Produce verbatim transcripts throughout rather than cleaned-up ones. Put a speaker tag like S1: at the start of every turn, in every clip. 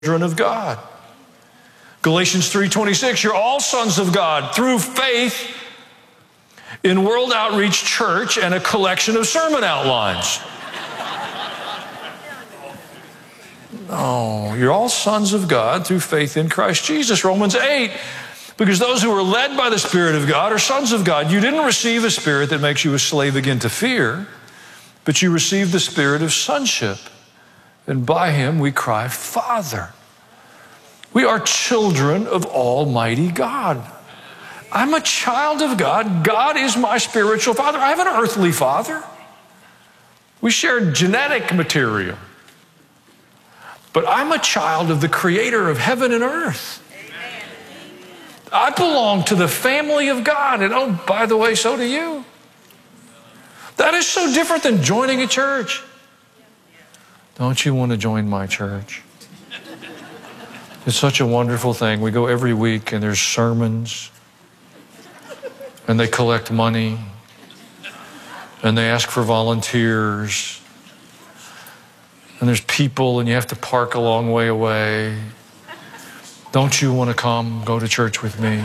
S1: children of God. Galatians three twenty-six, you're all sons of God through faith in World Outreach Church and a collection of sermon outlines. No, you're all sons of God through faith in Christ Jesus. Romans eight, because those who are led by the Spirit of God are sons of God. You didn't receive a spirit that makes you a slave again to fear, but you received the spirit of sonship. And by him we cry, Father. We are children of Almighty God. I'm a child of God. God is my spiritual father. I have an earthly father. We share genetic material. But I'm a child of the creator of heaven and earth. Amen. I belong to the family of God. And oh, by the way, so do you. That is so different than joining a church. Don't you want to join my church? It's such a wonderful thing. We go every week and there's sermons and they collect money and they ask for volunteers and there's people and you have to park a long way away. Don't you want to come go to church with me?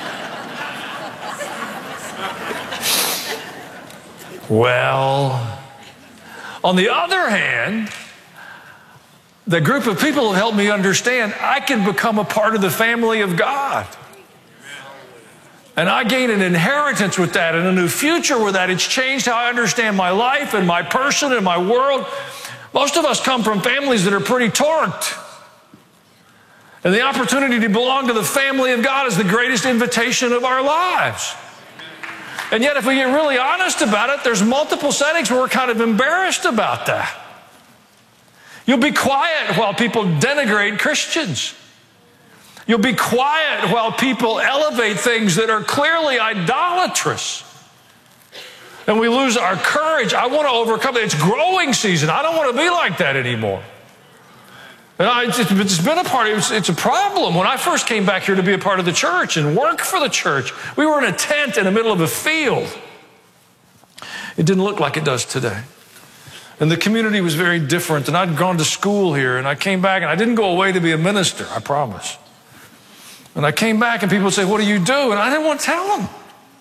S1: Well, on the other hand, the group of people have helped me understand I can become a part of the family of God. And I gain an inheritance with that and a new future with that. It's changed how I understand my life and my person and my world. Most of us come from families that are pretty torqued. And the opportunity to belong to the family of God is the greatest invitation of our lives. And yet, if we get really honest about it, there's multiple settings where we're kind of embarrassed about that. You'll be quiet while people denigrate Christians. You'll be quiet while people elevate things that are clearly idolatrous. And we lose our courage. I want to overcome it. It's growing season. I don't want to be like that anymore. And I, it's been a part of, it's, it's a problem. When I first came back here to be a part of the church and work for the church, we were in a tent in the middle of a field. It didn't look like it does today. And the community was very different. And I'd gone to school here and I came back and I didn't go away to be a minister, I promise. And I came back and people would say, what do you do? And I didn't want to tell them.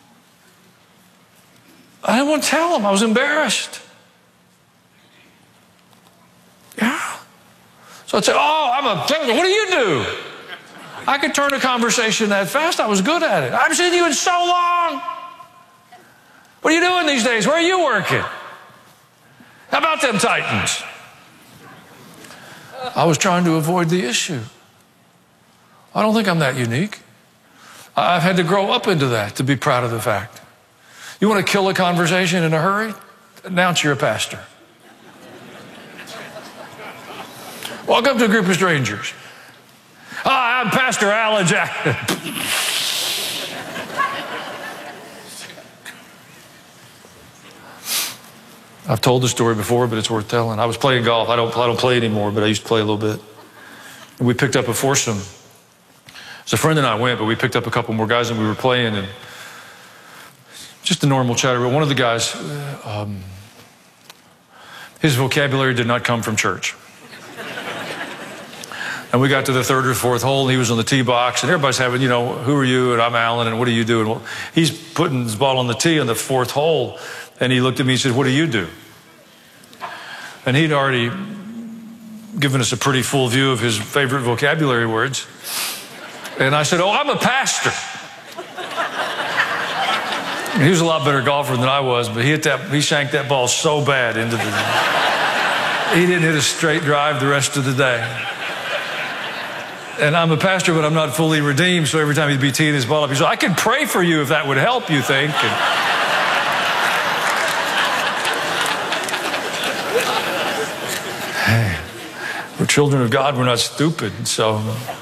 S1: I didn't want to tell them. I was embarrassed. Yeah. So I'd say, oh, I'm a, what do you do? I could turn a conversation that fast. I was good at it. I haven't seen you in so long. What are you doing these days? Where are you working? How about them Titans? I was trying to avoid the issue. I don't think I'm that unique. I've had to grow up into that to be proud of the fact. You want to kill a conversation in a hurry? Announce you're a pastor. Walk up to a group of strangers. Hi, I'm Pastor Alan Jackson. I've told the story before, but it's worth telling. I was playing golf. I don't, I don't play anymore, but I used to play a little bit. And we picked up a foursome. So a friend and I went, but we picked up a couple more guys and we were playing and just a normal chatter. But one of the guys, um, his vocabulary did not come from church. And we got to the third or fourth hole, and he was on the tee box, and everybody's having, you know, who are you? And I'm Alan, and what do you do? And well, he's putting his ball on the tee on the fourth hole, and he looked at me and said, what do you do? And he'd already given us a pretty full view of his favorite vocabulary words. And I said, oh, I'm a pastor. And he was a lot better golfer than I was, but he hit that, he shanked that ball so bad into the, he didn't hit a straight drive the rest of the day. And I'm a pastor, but I'm not fully redeemed. So every time he'd be teeing his ball up, he said, I could pray for you if that would help, you think. And hey, we're children of God. We're not stupid. So,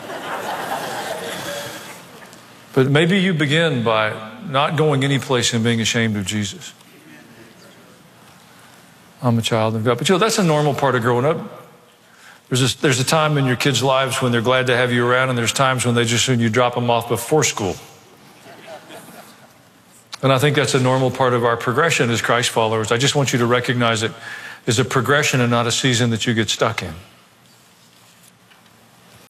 S1: but maybe you begin by not going any place and being ashamed of Jesus. I'm a child of God. But you know, that's a normal part of growing up. There's a, there's a time in your kids' lives when they're glad to have you around, and there's times when they just when you drop them off before school. And I think that's a normal part of our progression as Christ followers. I just want you to recognize it as a progression and not a season that you get stuck in.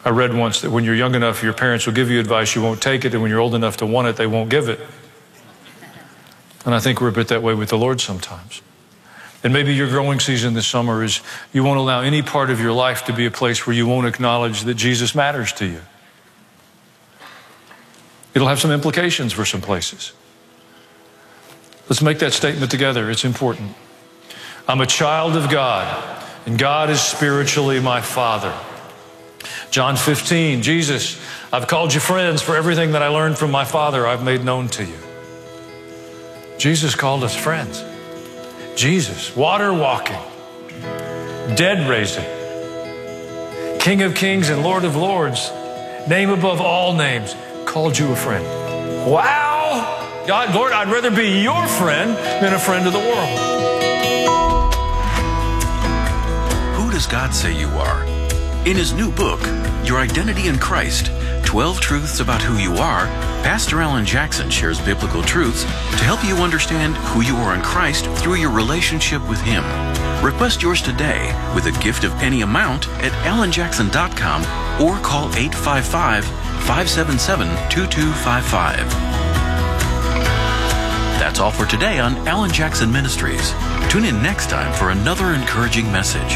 S1: I read once that when you're young enough, your parents will give you advice, you won't take it, and when you're old enough to want it, they won't give it. And I think we're a bit that way with the Lord sometimes. And maybe your growing season this summer is you won't allow any part of your life to be a place where you won't acknowledge that Jesus matters to you. It'll have some implications for some places. Let's make that statement together. It's important. I'm a child of God, and God is spiritually my Father. John fifteen, Jesus, I've called you friends, for everything that I learned from my Father I've made known to you. Jesus called us friends. Jesus, water walking, dead raising, King of kings and Lord of lords, name above all names, called you a friend. Wow! God, Lord, I'd rather be your friend than a friend of the world.
S2: Who does God say you are? In his new book, Your Identity in Christ, twelve Truths About Who You Are, Pastor Alan Jackson shares biblical truths to help you understand who you are in Christ through your relationship with him. Request yours today with a gift of any amount at alan jackson dot com or call eight five five, five seven seven, two two five five. That's all for today on Alan Jackson Ministries. Tune in next time for another encouraging message.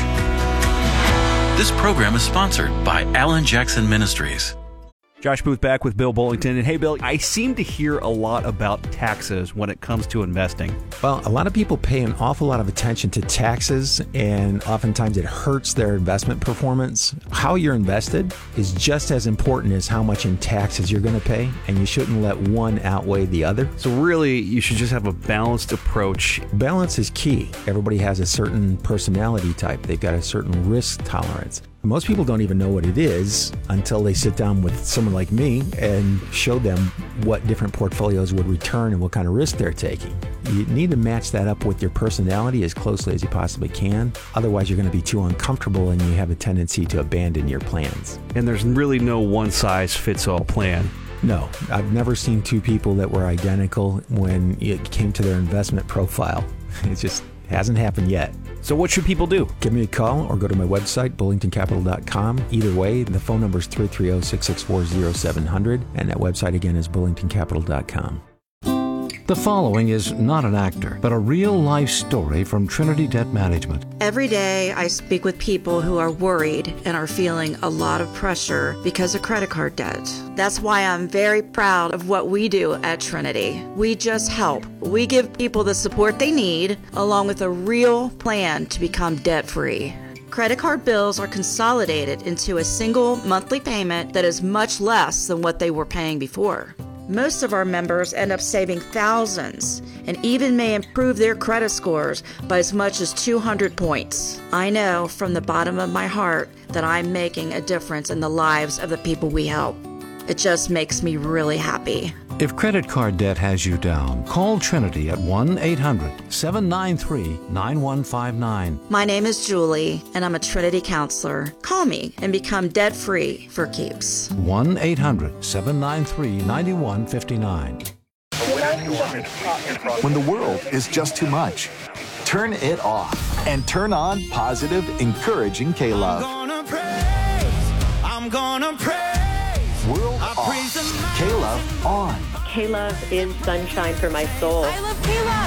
S2: This program is sponsored by Alan Jackson Ministries.
S3: Josh Booth back with Bill Bullington. And hey, Bill, I seem to hear a lot about taxes when it comes to investing.
S4: Well, a lot of people pay an awful lot of attention to taxes, and oftentimes it hurts their investment performance. How you're invested is just as important as how much in taxes you're going to pay, and you shouldn't let one outweigh the other.
S3: So really, you should just have a balanced approach.
S4: Balance is key. Everybody has a certain personality type. They've got a certain risk tolerance. Most people don't even know what it is until they sit down with someone like me and show them what different portfolios would return and what kind of risk they're taking. You need to match that up with your personality as closely as you possibly can. Otherwise, you're going to be too uncomfortable and you have a tendency to abandon your plans.
S3: And there's really no one-size-fits-all plan.
S4: No, I've never seen two people that were identical when it came to their investment profile. It just hasn't happened yet.
S3: So what should people do?
S4: Give me a call or go to my website, bullington capital dot com. Either way, the phone number is three three zero, six six four, zero seven zero zero, and that website again is bullington capital dot com.
S5: The following is not an actor, but a real-life story from Trinity Debt Management.
S6: Every day I speak with people who are worried and are feeling a lot of pressure because of credit card debt. That's why I'm very proud of what we do at Trinity. We just help. We give people the support they need, along with a real plan to become debt-free. Credit card bills are consolidated into a single monthly payment that is much less than what they were paying before. Most of our members end up saving thousands and even may improve their credit scores by as much as two hundred points. I know from the bottom of my heart that I'm making a difference in the lives of the people we help. It just makes me really happy.
S5: If credit card debt has you down, call Trinity at one eight hundred, seven nine three, nine one five nine.
S6: My name is Julie, and I'm a Trinity counselor. Call me and become debt-free for keeps.
S5: one eight hundred, seven nine three, nine one five nine.
S7: When the world is just too much, turn it off and turn on positive, encouraging K-Love.
S8: I'm gonna praise, I'm gonna praise.
S7: World off, K-Love on.
S9: K-Love is sunshine for my soul.
S10: I love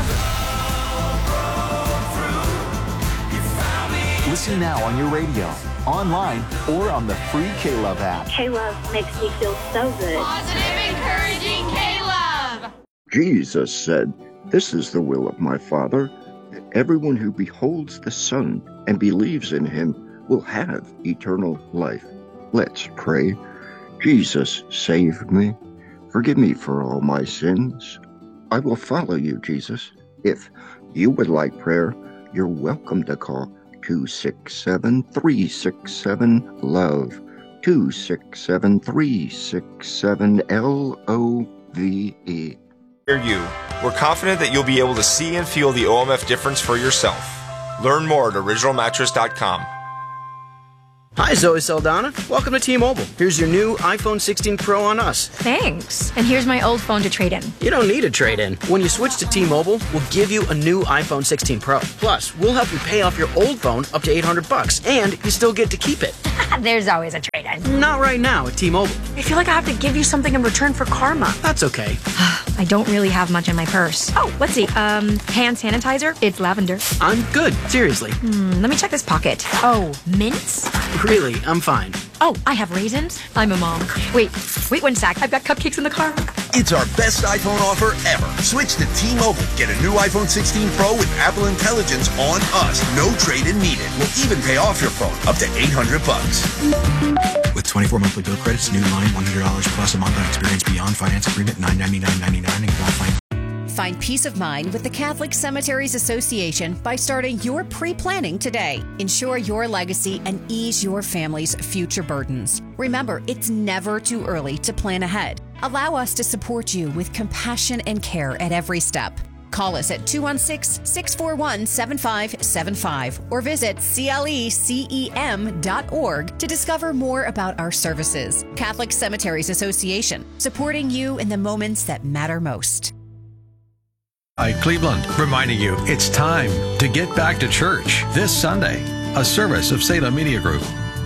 S10: K-Love.
S7: Listen now on your radio, online, or on the free K-Love app.
S9: K-Love makes me feel so good.
S10: Positive, encouraging K-Love.
S11: Jesus said, "This is the will of my Father, that everyone who beholds the Son and believes in him will have eternal life." Let's pray. Jesus, save me. Forgive me for all my sins. I will follow you, Jesus. If you would like prayer, you're welcome to call two six seven, three six seven, LOVE, two six seven, three six seven, L O V E.
S12: You. We're confident that you'll be able to see and feel the O M F difference for yourself. Learn more at original mattress dot com.
S13: Hi, Zoe Saldana. Welcome to T-Mobile. Here's your new iPhone sixteen Pro on us.
S14: Thanks. And here's my old phone to trade in.
S13: You don't need a trade-in. When you switch to T-Mobile, we'll give you a new iPhone sixteen Pro. Plus, we'll help you pay off your old phone up to eight hundred bucks, and you still get to keep it.
S14: There's always a trade-in.
S13: Not right now at T-Mobile.
S14: I feel like I have to give you something in return for karma.
S13: That's okay.
S14: I don't really have much in my purse. Oh, let's see. Um, hand sanitizer. It's lavender.
S13: I'm good. Seriously.
S14: Hmm, let me check this pocket. Oh, mints?
S13: Really, I'm fine.
S14: Oh, I have raisins. I'm a mom. Wait, wait one sec. I've got cupcakes in the car.
S15: It's our best iPhone offer ever. Switch to T-Mobile. Get a new iPhone sixteen Pro with Apple Intelligence on us. No trade-in needed. We'll even pay off your phone up to eight hundred bucks.
S16: With twenty-four monthly bill credits, new line one hundred dollars plus a month on Experience Beyond finance agreement nine ninety-nine ninety-nine and qualifying.
S17: Find peace of mind with the Catholic Cemeteries Association by starting your pre-planning today. Ensure your legacy and ease your family's future burdens. Remember, it's never too early to plan ahead. Allow us to support you with compassion and care at every step. Call us at two one six, six four one, seven five seven five or visit C L E C E M dot org to discover more about our services. Catholic Cemeteries Association, supporting you in the moments that matter most.
S18: Hi, Cleveland, reminding you it's time to get back to church this Sunday, a service of Salem Media Group.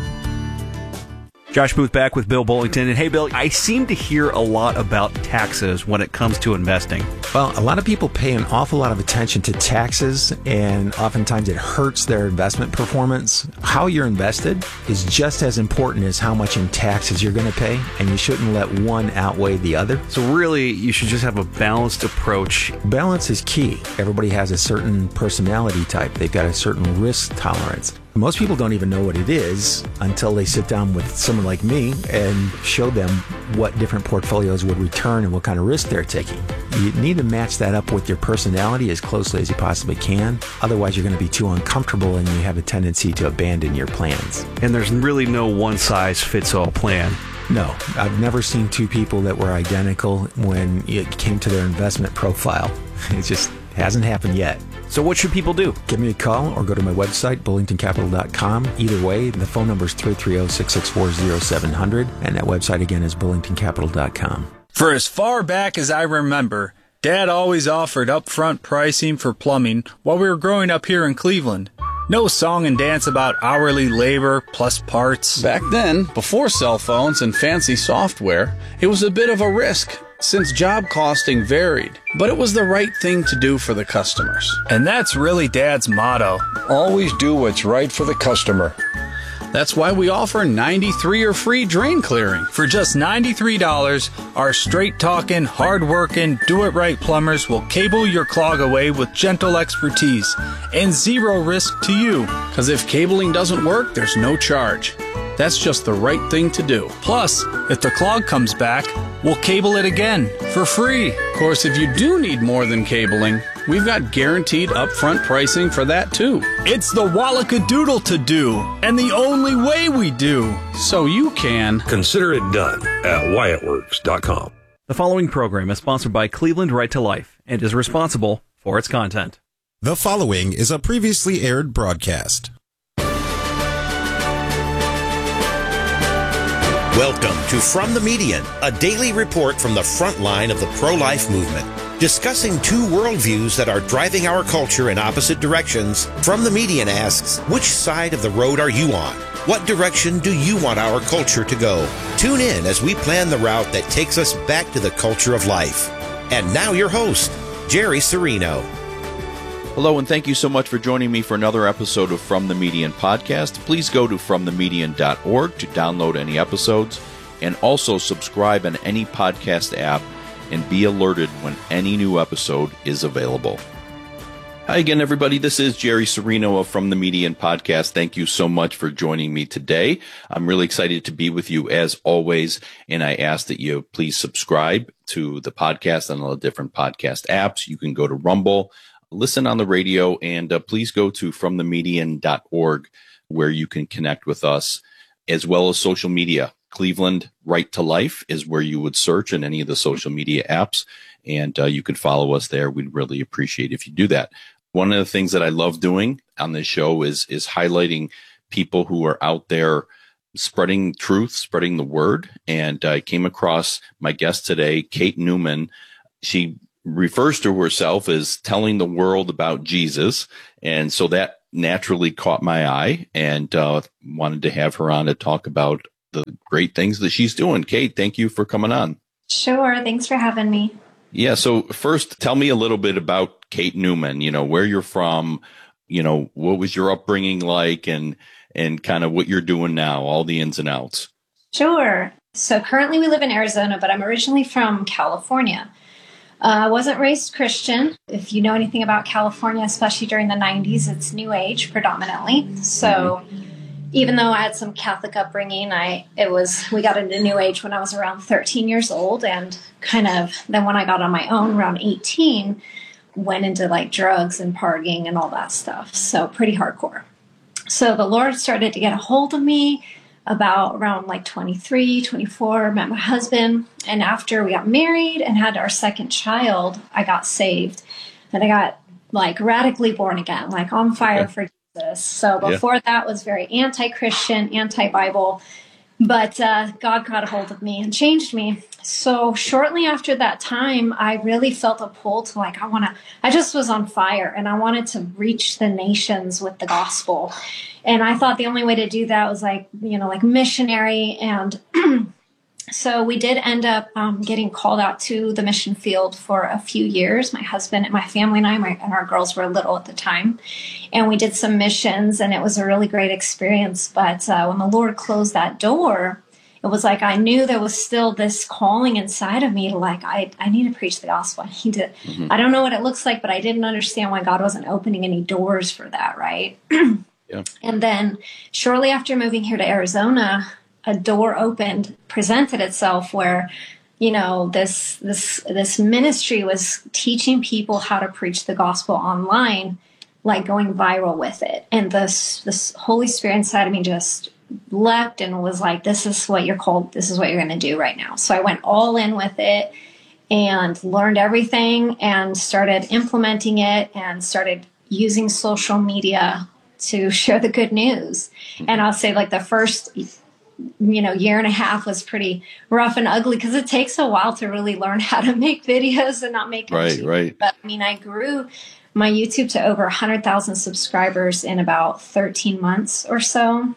S3: Josh Booth back with Bill Bullington. And hey, Bill, I seem to hear a lot about taxes when it comes to investing.
S4: Well, a lot of people pay an awful lot of attention to taxes, and oftentimes it hurts their investment performance. How you're invested is just as important as how much in taxes you're going to pay, and you shouldn't let one outweigh the other.
S3: So really, you should just have a balanced approach.
S4: Balance is key. Everybody has a certain personality type. They've got a certain risk tolerance. Most people don't even know what it is until they sit down with someone like me and show them what different portfolios would return and what kind of risk they're taking. You need to match that up with your personality as closely as you possibly can. Otherwise, you're going to be too uncomfortable and you have a tendency to abandon your plans.
S3: And there's really no one-size-fits-all plan.
S4: No, I've never seen two people that were identical when it came to their investment profile. It just hasn't happened yet.
S3: So what should people do?
S4: Give me a call or go to my website, bullington capital dot com. Either way, the phone number is three three zero, six six four, zero seven zero zero, and that website again is bullington capital dot com.
S19: For as far back as I remember, Dad always offered upfront pricing for plumbing while we were growing up here in Cleveland. No song and dance about hourly labor plus parts.
S20: Back then, before cell phones and fancy software, it was a bit of a risk, since job costing varied. But it was the right thing to do for the customers.
S19: And that's really Dad's motto.
S21: Always do what's right for the customer.
S20: That's why we offer ninety-three or free drain clearing.
S19: For just ninety-three dollars, our straight-talking, hard-working, do-it-right plumbers will cable your clog away with gentle expertise and zero risk to you.
S20: Because if cabling doesn't work, there's no charge. That's just the right thing to do.
S19: Plus, if the clog comes back, we'll cable it again for free.
S20: Of course, if you do need more than cabling, we've got guaranteed upfront pricing for that too.
S19: It's the Wallackadoodle to do, and the only way we do.
S20: So you can
S22: consider it done at Wyatt Works dot com.
S3: The following program is sponsored by Cleveland Right to Life and is responsible for its content.
S23: The following is a previously aired broadcast.
S24: Welcome to From the Median, a daily report from the front line of the pro-life movement. Discussing two worldviews that are driving our culture in opposite directions, From the Median asks, which side of the road are you on? What direction do you want our culture to go? Tune in as we plan the route that takes us back to the culture of life. And now your host, Jerry Serino.
S2: Hello, and thank you so much for joining me for another episode of From the Median podcast. Please go to from the median dot org to download any episodes, and also subscribe on any podcast app and be alerted when any new episode is available. Hi again, everybody. This is Jerry Serino of From the Median podcast. Thank you so much for joining me today. I'm really excited to be with you as always, and I ask that you please subscribe to the podcast on all the different podcast apps. You can go to Rumble, listen on the radio, and uh, please go to from the median dot org where you can connect with us, as well as social media. Cleveland Right to Life is where you would search in any of the social media apps, and uh, you can follow us there. We'd really appreciate if you do that. One of the things that I love doing on this show is is highlighting
S1: people who are out there spreading truth, spreading the word. And I came across my guest today, Kate Newman. She refers to herself as telling the world about Jesus. And so that naturally caught my eye, and uh, wanted to have her on to talk about the great things that she's doing. Kate, thank you for coming on.
S5: Sure. Thanks for having me.
S1: Yeah. So first, tell me a little bit about Kate Newman, you know, where you're from, you know, what was your upbringing like, and, and kind of what you're doing now, all the ins and outs.
S5: Sure. So currently we live in Arizona, but I'm originally from California. I uh, wasn't raised Christian. If you know anything about California, especially during the nineties, it's New Age predominantly. So even though I had some Catholic upbringing, I it was we got into New Age when I was around thirteen years old, and kind of then when I got on my own around eighteen, went into like drugs and partying and all that stuff. So pretty hardcore. So the Lord started to get a hold of me about around like twenty-three, twenty-four, met my husband. And after we got married and had our second child, I got saved. And I got like radically born again, like on fire yeah. for Jesus. So before yeah. that was very anti-Christian, anti-Bible. But uh, God got a hold of me and changed me. So shortly after that time, I really felt a pull to like, I want to, I just was on fire and I wanted to reach the nations with the gospel. And I thought the only way to do that was like, you know, like missionary. And so we did end up um, getting called out to the mission field for a few years. My husband and my family and I, my, and our girls were little at the time. And we did some missions, and it was a really great experience. But uh, when the Lord closed that door, it was like I knew there was still this calling inside of me to like, I, I need to preach the gospel. I need to, mm-hmm. I don't know what it looks like, but I didn't understand why God wasn't opening any doors for that, right? Yeah. And then shortly after moving here to Arizona, a door opened, presented itself where, you know, this this this ministry was teaching people how to preach the gospel online, like going viral with it. And this this Holy Spirit inside of me just leapt and was like, this is what you're called, this is what you're going to do right now. So I went all in with it and learned everything and started implementing it and started using social media to share the good news. And I'll say like the first, you know, year and a half was pretty rough and ugly because it takes a while to really learn how to make videos and not make them
S1: right,
S5: cheap.
S1: right.
S5: But I mean, I grew my YouTube to over one hundred thousand subscribers in about thirteen months or so.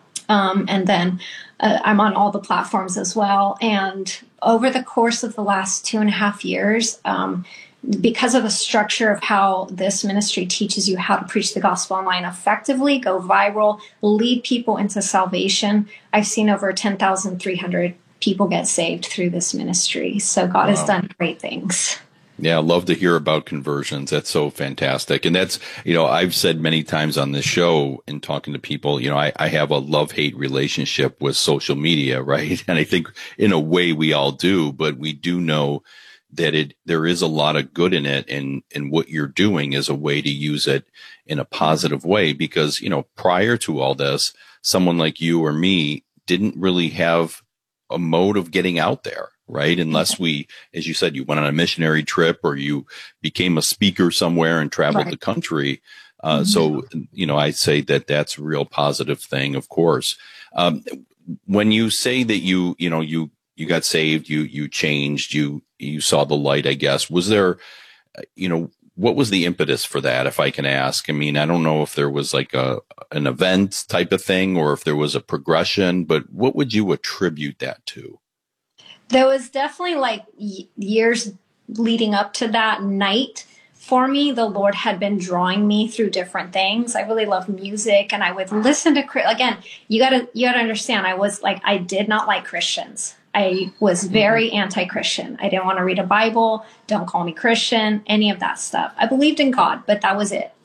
S5: Um, and then uh, I'm on all the platforms as well. And over the course of the last two and a half years, um, because of the structure of how this ministry teaches you how to preach the gospel online effectively, go viral, lead people into salvation, I've seen over ten thousand three hundred people get saved through this ministry. So God wow. has done great things.
S1: Yeah, I love to hear about conversions. That's so fantastic. And that's, you know, I've said many times on this show in talking to people, you know, I, I have a love-hate relationship with social media, right? And I think in a way we all do, but we do know that it there is a lot of good in it, and and what you're doing is a way to use it in a positive way, because, you know, prior to all this, someone like you or me didn't really have a mode of getting out there, right? Unless we, as you said, you went on a missionary trip or you became a speaker somewhere and traveled right. the country. Uh, mm-hmm. So, you know, I say that that's a real positive thing, of course. Um, when you say that you, you know, you, you got saved, you, you changed, you, you saw the light, I guess. Was there, you know, what was the impetus for that, if I can ask? I mean, I don't know if there was like a, an event type of thing or if there was a progression, but what would you attribute that to?
S5: There was definitely like years leading up to that night. For me, the Lord had been drawing me through different things. I really love music, and I would listen to, again, you gotta, you gotta understand, I was like, I did not like Christians. I was very anti-Christian. I didn't want to read a Bible. Don't call me Christian, any of that stuff. I believed in God, but that was it.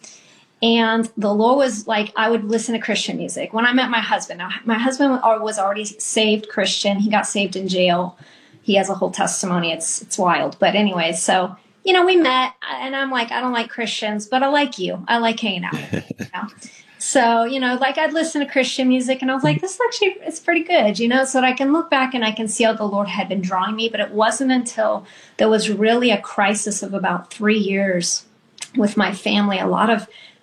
S5: And the Lord was like, I would listen to Christian music. When I met my husband, now, my husband was already saved Christian. He got saved in jail. He has a whole testimony. It's, it's wild. But anyway, so, you know, we met, and I'm like, I don't like Christians, but I like you. I like hanging out. You know? So, you know, like I'd listen to Christian music and I was like, this actually is pretty good, you know, so that I can look back and I can see how the Lord had been drawing me. But it wasn't until there was really a crisis of about three years with my family, a lot of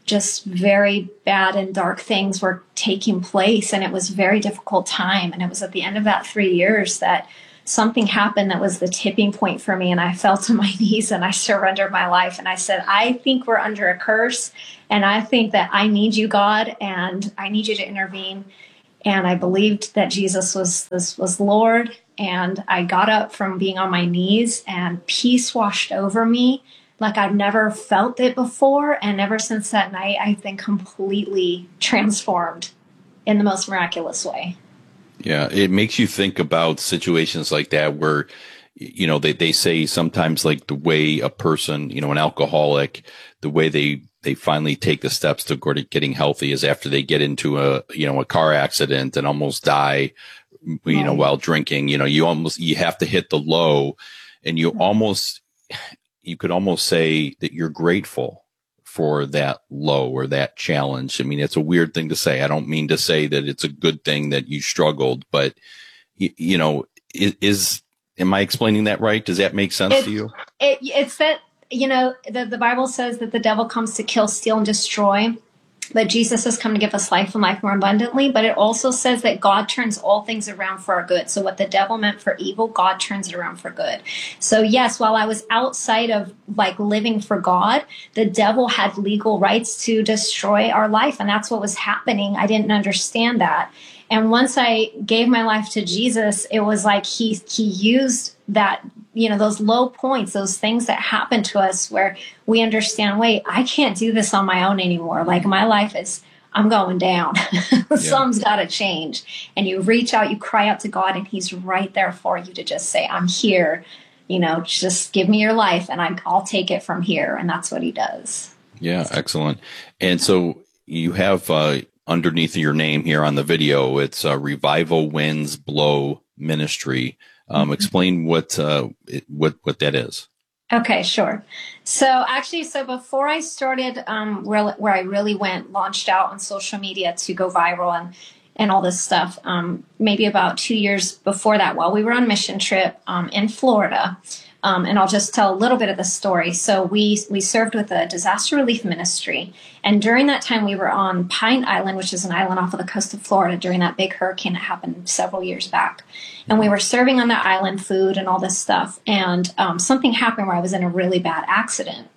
S5: just very bad and dark things were taking place. And it was a very difficult time. And it was at the end of that three years that something happened that was the tipping point for me. And I fell to my knees and I surrendered my life. And I said, I think we're under a curse. And I think that I need you, God, and I need you to intervene. And I believed that Jesus was this was Lord. And I got up from being on my knees and peace washed over me like I've never felt it before. And ever since that night, I've been completely transformed in the most miraculous way.
S1: Yeah, it makes you think about situations like that where, you know, they, they say sometimes like the way a person, you know, an alcoholic, the way they, they finally take the steps to getting healthy is after they get into a, you know, a car accident and almost die, you right. know, while drinking. You know, you almost, you have to hit the low, and you almost, you could almost say that you're grateful for that low or that challenge. I mean, it's a weird thing to say. I don't mean to say that it's a good thing that you struggled, but you, you know, is, is, am I explaining that right? Does that make sense
S5: it,
S1: to you?
S5: It, it's that, you know, the, the Bible says that the devil comes to kill, steal, and destroy, but Jesus has come to give us life and life more abundantly. But it also says that God turns all things around for our good. So what the devil meant for evil, God turns it around for good. So yes, while I was outside of like living for God, the devil had legal rights to destroy our life. And that's what was happening. I didn't understand that. And once I gave my life to Jesus, it was like he he used that, you know, those low points, those things that happen to us where we understand, wait, I can't do this on my own anymore. Like my life is, I'm going down. Yeah. Something's got to change. And you reach out, you cry out to God, and he's right there for you to just say, I'm here, you know, just give me your life and I, I'll take it from here. And that's what he does.
S1: Yeah, excellent. And so you have, uh, underneath your name here on the video, it's uh, Revival Winds Blow Ministry. Um, mm-hmm. Explain what uh, it, what what that is.
S5: Okay, sure. So actually, so before I started, um, where where I really went, launched out on social media to go viral and and all this stuff, um, maybe about two years before that, while we were on mission trip um, in Florida. Um, and I'll just tell a little bit of the story. So we we served with a disaster relief ministry. And during that time, we were on Pine Island, which is an island off of the coast of Florida during that big hurricane that happened several years back. And we were serving on that island, food and all this stuff. And um, something happened where I was in a really bad accident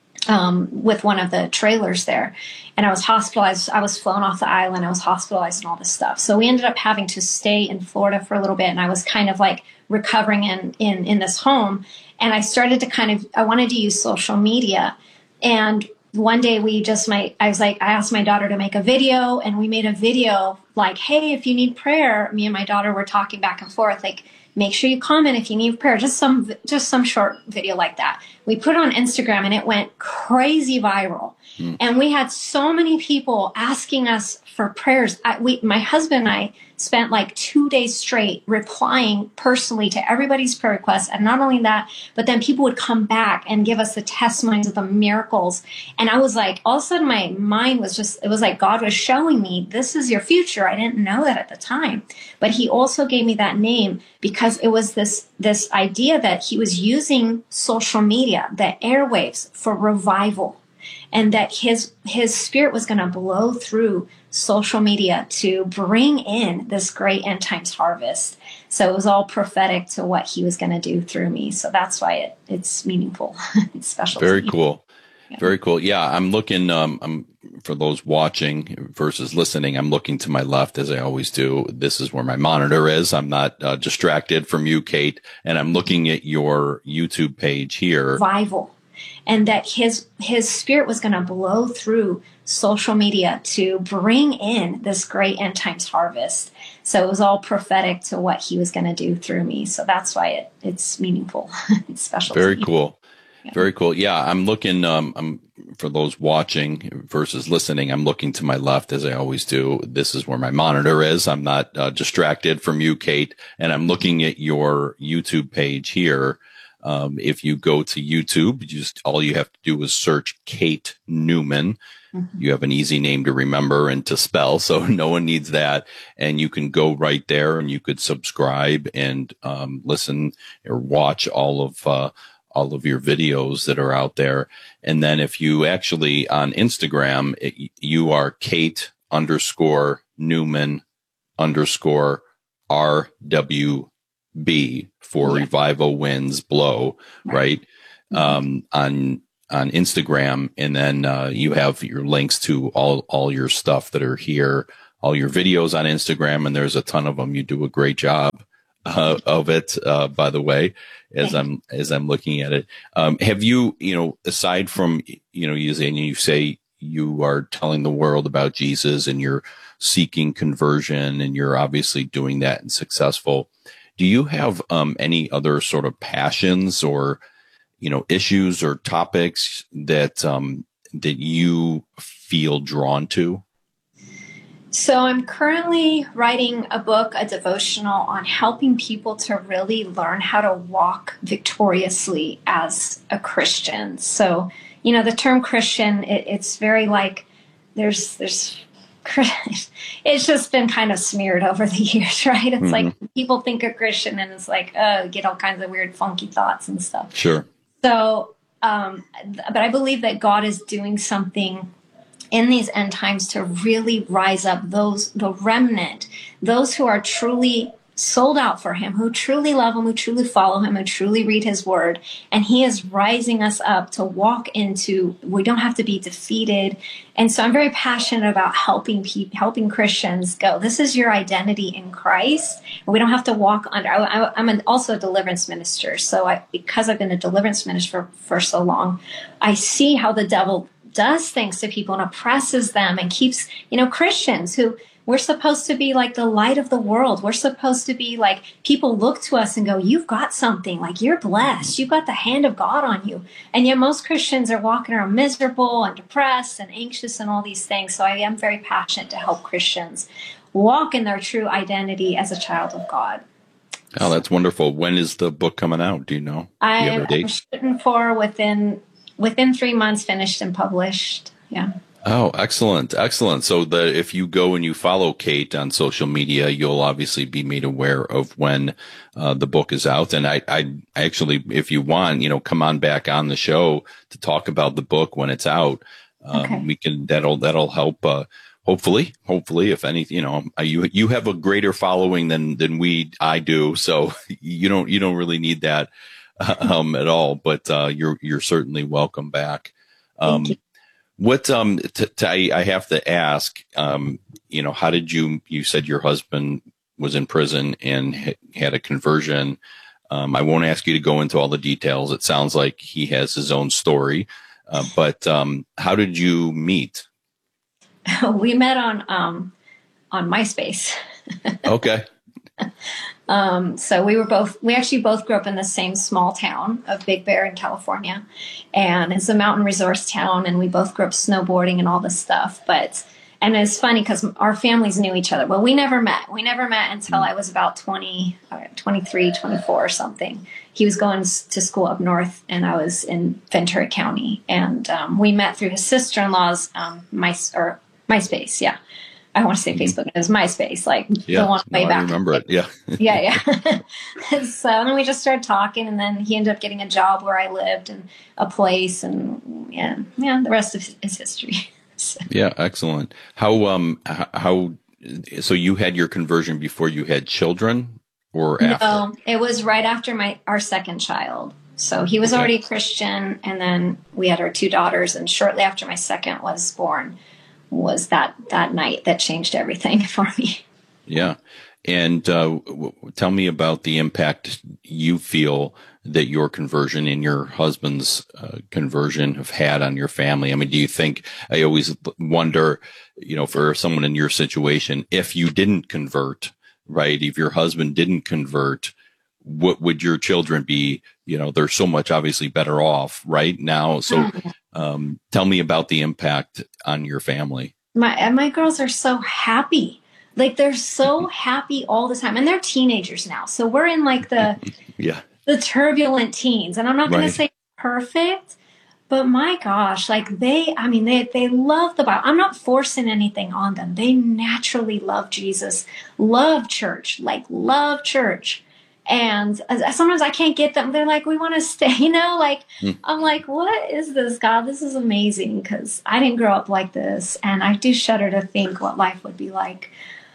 S5: um, with one of the trailers there. And I was hospitalized. I was flown off the island. I was hospitalized and all this stuff. So we ended up having to stay in Florida for a little bit. And I was kind of like recovering in, in, in this home. And I started to kind of, I wanted to use social media. And one day we just, my, I was like, I asked my daughter to make a video, and we made a video like, hey, if you need prayer, me and my daughter were talking back and forth, like, make sure you comment if you need prayer, just some, just some short video like that. We put it on Instagram and it went crazy viral. Mm. And we had so many people asking us for prayers. I, we, my husband and I spent like two days straight replying personally to everybody's prayer requests. And not only that, but then people would come back and give us the testimonies of the miracles. And I was like, all of a sudden my mind was just, it was like God was showing me, this is your future. I didn't know that at the time, but he also gave me that name because it was this, this idea that he was using social media, the airwaves, for revival. And that his his spirit was going to blow through social media to bring in this great end times harvest. So it was all prophetic to what he was going to do through me. So that's why it, it's meaningful. It's special.
S1: Very cool. Yeah. Very cool. Yeah, I'm looking, um, I'm, for those watching versus listening, I'm looking to my left as I always do. This is where my monitor is. I'm not uh, distracted from you, Kate. And I'm looking at your YouTube page here.
S5: Revival. And that his his spirit was going to blow through social media to bring in this great end times harvest. So it was all prophetic to what he was going to do through me. So that's why it, it's meaningful. It's special.
S1: Very cool. Yeah. Very cool. Yeah, I'm looking, um, I'm, for those watching versus listening, I'm looking to my left as I always do. This is where my monitor is. I'm not uh, distracted from you, Kate. And I'm looking at your YouTube page here. Um, if you go to YouTube, just all you have to do is search Kate Newman. Mm-hmm. You have an easy name to remember and to spell, so no one needs that. And you can go right there and you could subscribe and um, listen or watch all of uh, all of your videos that are out there. And then if you actually on Instagram, it, you are Kate underscore Newman underscore R W B for yeah. Revival Winds Blow, right? right? Um, on, on Instagram. And then, uh, you have your links to all, all your stuff that are here, all your videos on Instagram. And there's a ton of them. You do a great job, uh, of it, uh, by the way, as I'm, as I'm looking at it. Um, have you, you know, aside from, you know, you say, you say you are telling the world about Jesus and you're seeking conversion and you're obviously doing that and successful. Do you have um, any other sort of passions or, you know, issues or topics that um, that you feel drawn to?
S5: So I'm currently writing a book, a devotional on helping people to really learn how to walk victoriously as a Christian. So, you know, the term Christian, it, it's very like there's there's it's just been kind of smeared over the years, right? It's mm-hmm. like people think of Christian and it's like, oh, get all kinds of weird, funky thoughts and stuff.
S1: Sure.
S5: So, um, but I believe that God is doing something in these end times to really rise up those, the remnant, those who are truly sold out for him, who truly love him, who truly follow him, who truly read his word. And he is rising us up to walk into, we don't have to be defeated. And so I'm very passionate about helping people, helping Christians go, this is your identity in Christ. We don't have to walk under, I, I'm an, also a deliverance minister. So I, because I've been a deliverance minister for, for so long, I see how the devil does things to people and oppresses them and keeps, you know, Christians who, we're supposed to be like the light of the world. We're supposed to be like, people look to us and go, you've got something, like you're blessed. You've got the hand of God on you. And yet most Christians are walking around miserable and depressed and anxious and all these things. So I am very passionate to help Christians walk in their true identity as a child of God.
S1: Oh, that's wonderful. When is the book coming out? Do you know?
S5: I
S1: you
S5: am I'm shooting for within, within three months, finished and published. Yeah.
S1: Oh, excellent. Excellent. So that if you go and you follow Kate on social media, you'll obviously be made aware of when uh, the book is out. And I, I actually, if you want, you know, come on back on the show to talk about the book when it's out. Um, okay. We can, that'll, that'll help, uh, hopefully, hopefully, if anything, you know, you, you have a greater following than, than we, I do. So you don't, you don't really need that, um, at all, but, uh, you're, you're certainly welcome back. Um, Thank you. What, um, t- t- I, I have to ask, um, you know, how did you, you said your husband was in prison and ha- had a conversion. Um, I won't ask you to go into all the details. It sounds like he has his own story. Uh, but, um, how did you meet?
S5: We met on, um, on MySpace.
S1: Okay.
S5: Um, so we were both, we actually both grew up in the same small town of Big Bear in California. And it's a mountain resource town. And we both grew up snowboarding and all this stuff. But, and it's funny because our families knew each other. Well, we never met. We never met until I was about twenty, twenty-three, twenty-four or something. He was going to school up north and I was in Ventura County. And, um, we met through his sister-in-law's, um, my, or MySpace. Yeah. I want to say Facebook, it was MySpace, like
S1: yeah,
S5: the one way
S1: no,
S5: back.
S1: I remember it. Yeah.
S5: yeah, yeah. So then we just started talking, and then he ended up getting a job where I lived and a place, and yeah, yeah. The rest of is history. So.
S1: Yeah, excellent. How um how so you had your conversion before you had children, or after?
S5: No, it was right after my our second child. So he was okay. already a Christian, and then we had our two daughters, and shortly after my second was born. Was that that night that changed everything for me.
S1: Yeah. And uh, w- tell me about the impact you feel that your conversion and your husband's uh, conversion have had on your family. I mean, do you think, I always wonder, you know, for someone in your situation, if you didn't convert, right, if your husband didn't convert, what would your children be? You know, they're so much obviously better off right now. So um, tell me about the impact on your family.
S5: My, my girls are so happy. Like they're so happy all the time. And they're teenagers now. So we're in like the,
S1: yeah,
S5: the turbulent teens. And I'm not going
S1: right.
S5: to say perfect, but my gosh, like they, I mean, they, they love the Bible. I'm not forcing anything on them. They naturally love Jesus, love church, like love church. And uh, sometimes I can't get them. They're like, we want to stay, you know, like, mm. I'm like, what is this, God? This is amazing, because I didn't grow up like this. And I do shudder to think what life would be like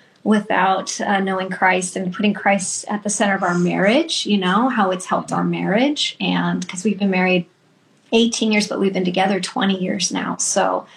S5: without uh, knowing Christ and putting Christ at the center of our marriage, you know, how it's helped our marriage. And because we've been married eighteen years, but we've been together twenty years now. So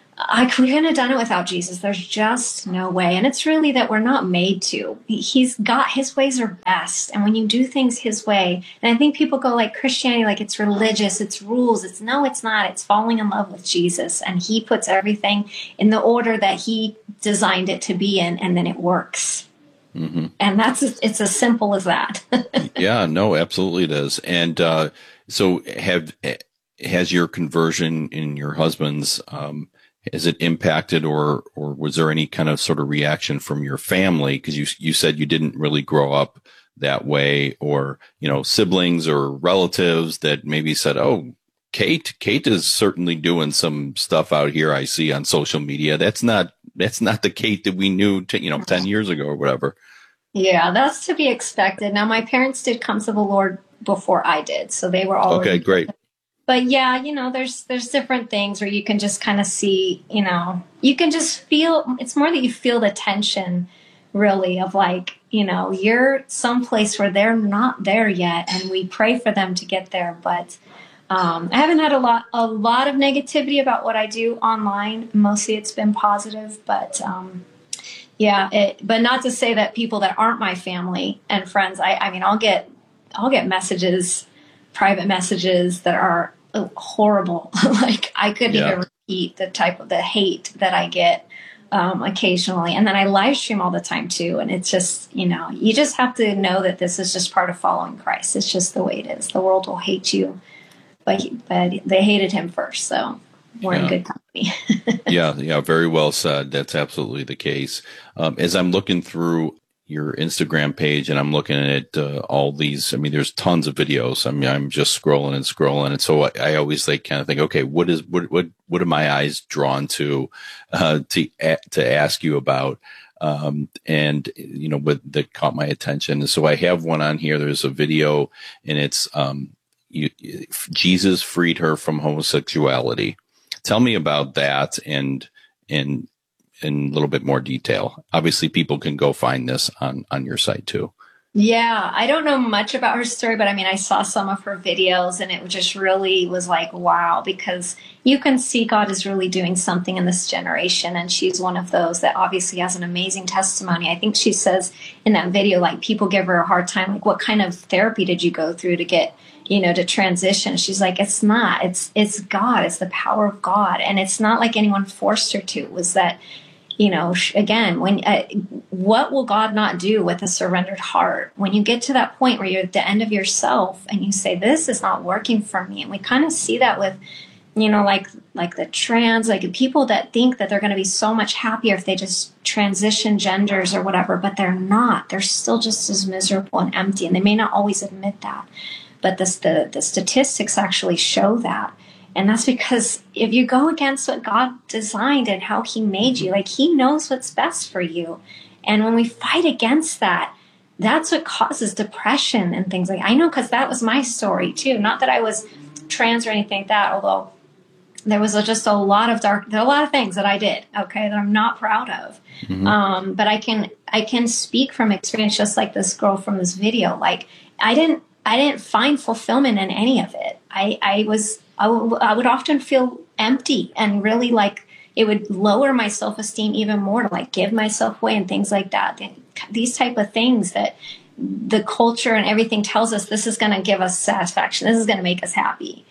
S5: I couldn't have done it without Jesus. There's just no way. And it's really that we're not made to. He's got, his ways are best. And when you do things his way, and I think people go like Christianity, like it's religious, it's rules. It's no, it's not. It's falling in love with Jesus. And he puts everything in the order that he designed it to be in, and then it works. Mm-hmm. And that's, it's as simple as that.
S1: Yeah, no, absolutely it is. And uh, so have, has your conversion in your husband's, um, has it impacted, or or was there any kind of sort of reaction from your family? Because you you said you didn't really grow up that way, or, you know, siblings or relatives that maybe said, oh, Kate, Kate is certainly doing some stuff out here I see on social media. That's not, that's not the Kate that we knew, t- you know, ten years ago or whatever.
S5: Yeah, that's to be expected. Now, my parents did come to the Lord before I did, so they were already.
S1: Okay, great.
S5: But yeah, you know, there's there's different things where you can just kind of see, you know, you can just feel, it's more that you feel the tension, really, of like, you know, you're someplace where they're not there yet, and we pray for them to get there. But um, I haven't had a lot a lot of negativity about what I do online. Mostly it's been positive, but um, yeah, it, but not to say that people that aren't my family and friends, I, I mean, I'll get I'll get messages, private messages that are horrible. Like I couldn't yeah. even repeat the type of the hate that I get um, occasionally. And then I live stream all the time too. And it's just, you know, you just have to know that this is just part of following Christ. It's just the way it is. The world will hate you, but, but they hated him first. So we're yeah. in good company.
S1: yeah. Yeah. Very well said. That's absolutely the case. Um, as I'm looking through your Instagram page and I'm looking at uh, all these, I mean, there's tons of videos. I mean, I'm just scrolling and scrolling. And so I, I always like kind of think, okay, what is, what, what, what are my eyes drawn to, uh, to, to ask you about? Um, and, you know, what that caught my attention. And so I have one on here. There's a video, and it's, um, you, Jesus freed her from homosexuality. Tell me about that, and, and, in a little bit more detail. Obviously, people can go find this on, on your site too.
S5: Yeah, I don't know much about her story, but I mean, I saw some of her videos, and it just really was like, wow, because you can see God is really doing something in this generation. And she's one of those that obviously has an amazing testimony. I think she says in that video, like, people give her a hard time. Like, what kind of therapy did you go through to get, you know, to transition? She's like, it's not, it's, it's God. It's the power of God. And it's not like anyone forced her to. It was that, you know, again, when uh, what will God not do with a surrendered heart? When you get to that point where you're at the end of yourself and you say, this is not working for me. And we kind of see that with, you know, like like the trans, like people that think that they're going to be so much happier if they just transition genders or whatever, but they're not. They're still just as miserable and empty. And they may not always admit that. But the, the, the statistics actually show that. And that's because if you go against what God designed and how he made you, like, he knows what's best for you. And when we fight against that, that's what causes depression and things like that. I know, because that was my story too. Not that I was trans or anything like that, although there was a, just a lot of dark, there are a lot of things that I did, okay, that I'm not proud of. Mm-hmm. Um, but I can, I can speak from experience, just like this girl from this video. Like, I didn't, I didn't find fulfillment in any of it. I, I was, I, w- I would often feel empty, and really, like, it would lower my self-esteem even more to, like, give myself away and things like that. These type of things that the culture and everything tells us, this is going to give us satisfaction. This is going to make us happy.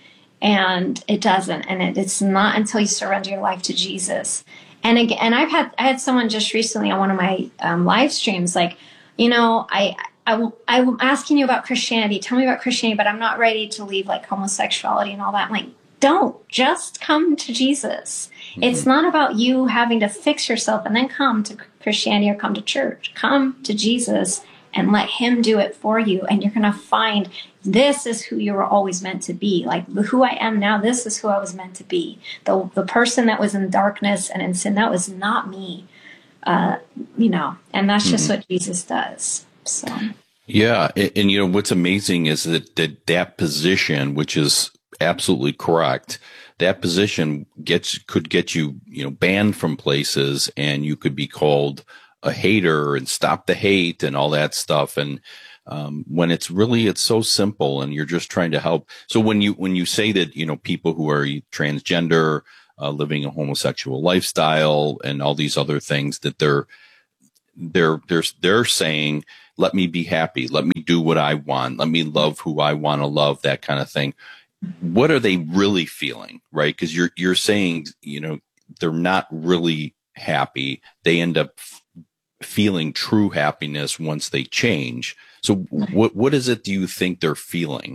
S5: And it doesn't. And it, it's not until you surrender your life to Jesus. And again, and I've had, I had someone just recently on one of my um, live streams, like, you know, I, I, I'm asking you about Christianity. Tell me about Christianity, but I'm not ready to leave, like, homosexuality and all that. I'm like, don't. Just come to Jesus. Mm-hmm. It's not about you having to fix yourself and then come to Christianity or come to church. Come to Jesus and let him do it for you. And you're going to find this is who you were always meant to be. Like, who I am now, this is who I was meant to be. The, the person that was in darkness and in sin, that was not me. Uh, you know, and that's just mm-hmm. what Jesus does. So,
S1: Yeah. And, and, you know, what's amazing is that, that that position, which is absolutely correct, that position gets, could get you, you know, banned from places, and you could be called a hater and stop the hate and all that stuff. And, um, when it's really, it's so simple and you're just trying to help. So when you, when you say that, you know, people who are transgender, uh, living a homosexual lifestyle and all these other things, that they're, they're, they're, they're saying, let me be happy. Let me do what I want. Let me love who I want to love, that kind of thing. What are they really feeling? Right. Cause you're, you're saying, you know, they're not really happy. They end up f- feeling true happiness once they change. So what, what is it do you think they're feeling?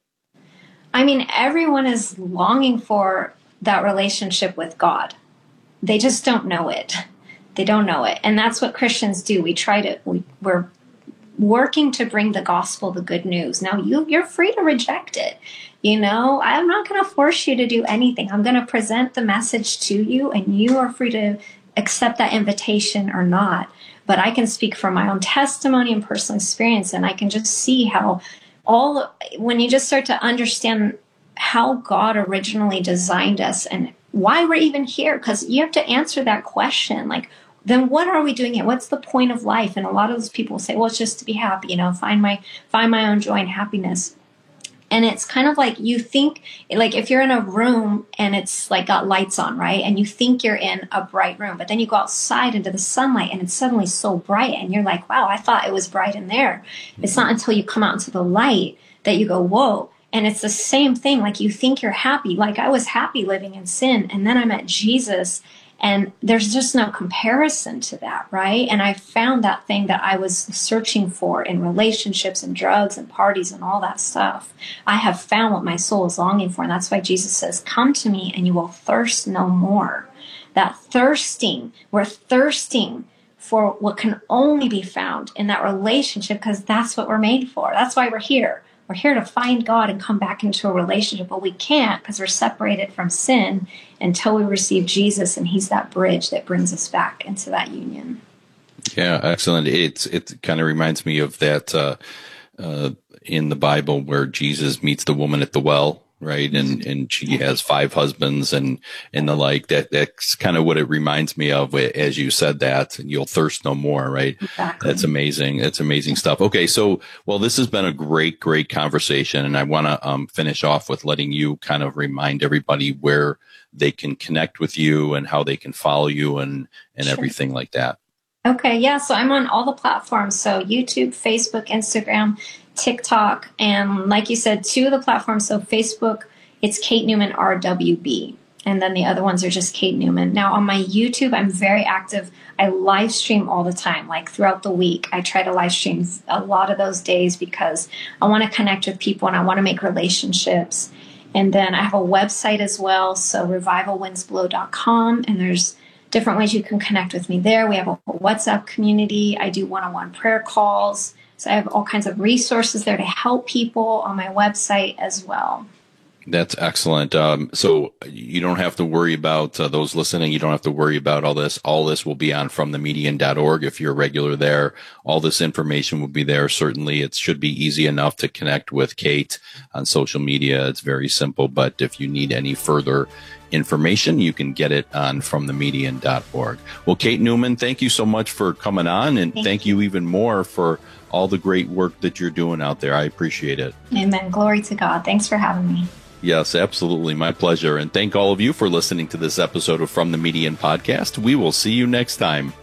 S5: I mean, everyone is longing for that relationship with God. They just don't know it. They don't know it. And that's what Christians do. We try to, we, we're working to bring the gospel, the good news. Now you, you're free to reject it. You know, I'm not going to force you to do anything. I'm going to present the message to you, and you are free to accept that invitation or not. But I can speak from my own testimony and personal experience, and I can just see how all, when you just start to understand how God originally designed us and why we're even here, because you have to answer that question, like, then what are we doing here? What's the point of life? And a lot of those people say, well, it's just to be happy, you know, find my, find my own joy and happiness. And it's kind of like you think, like if you're in a room and it's like got lights on, right? And you think you're in a bright room, but then you go outside into the sunlight and it's suddenly so bright. And you're like, wow, I thought it was bright in there. It's not until you come out into the light that you go, whoa. And it's the same thing. Like you think you're happy. Like I was happy living in sin. And then I met Jesus. And there's just no comparison to that, right? And I found that thing that I was searching for in relationships and drugs and parties and all that stuff. I have found what my soul is longing for. And that's why Jesus says, come to me and you will thirst no more. That thirsting, we're thirsting for what can only be found in that relationship, because that's what we're made for. That's why we're here. We're here to find God and come back into a relationship, but we can't because we're separated from sin until we receive Jesus, and he's that bridge that brings us back into that union.
S1: Yeah, excellent. It's it kind of reminds me of that uh, uh, in the Bible where Jesus meets the woman at the well, right? And and she has five husbands and and the like. That that's kind of what it reminds me of as you said that. And you'll thirst no more, right? Exactly. That's amazing. That's amazing stuff. Okay, so well, this has been a great, great conversation, and I want to um, finish off with letting you kind of remind everybody where they can connect with you and how they can follow you and and sure. everything like that.
S5: Okay, yeah. So I'm on all the platforms. So YouTube, Facebook, Instagram, TikTok, and like you said, two of the platforms. So Facebook, it's Kate Newman R W B, and then the other ones are just Kate Newman. Now on my YouTube, I'm very active. I live stream all the time, like throughout the week. I try to live stream a lot of those days because I want to connect with people and I want to make relationships. And then I have a website as well, so revival winds blow dot com, and there's different ways you can connect with me there. We have a WhatsApp community. I do one-on-one prayer calls. So I have all kinds of resources there to help people on my website as well.
S1: That's excellent. Um, so you don't have to worry about uh, those listening. You don't have to worry about all this. All this will be on from the median dot org. If you're a regular there, all this information will be there. Certainly it should be easy enough to connect with Kate on social media. It's very simple, but if you need any further information, you can get it on from the median dot org. Well, Kate Newman, thank you so much for coming on, and thank, thank you. you even more for all the great work that you're doing out there. I appreciate it.
S5: Amen. Glory to God. Thanks for having me.
S1: Yes, absolutely. My pleasure. And thank all of you for listening to this episode of From the Median Podcast. We will see you next time.